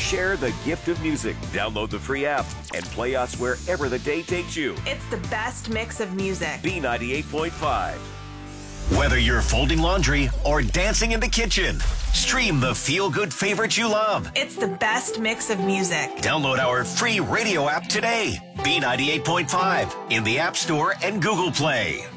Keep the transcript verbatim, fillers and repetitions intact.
Share the gift of music. Download the free app and play us wherever the day takes you. It's the best mix of music. B ninety-eight point five. Whether you're folding laundry or dancing in the kitchen, stream the feel-good favorites you love. It's the best mix of music. Download our free radio app today. B ninety-eight point five in the App Store and Google Play.